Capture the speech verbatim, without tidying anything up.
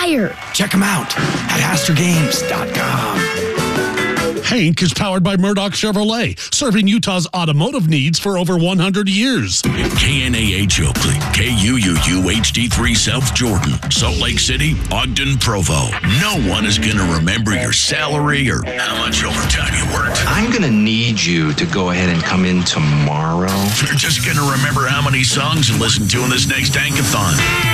fire. Check them out at Haster Games dot com. Hank is powered by Murdoch Chevrolet, serving Utah's automotive needs for over one hundred years. K N A H Oakley, K U U U H D three South Jordan, Salt Lake City, Ogden, Provo. No one is going to remember your salary or how much overtime you worked. I'm going to need you to go ahead and come in tomorrow. You're just going to remember how many songs you listened to in this next Tankathon.